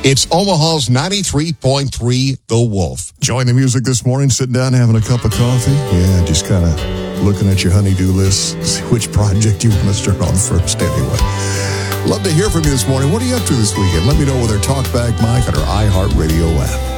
It's Omaha's 93.3 The Wolf. Enjoying the music this morning, sitting down, having a cup of coffee. Yeah, just kind of looking at your honey-do list, see which project you want to start on first anyway. Love to hear from you this morning. What are you up to this weekend? Let me know with our Talkback mic on our iHeartRadio app.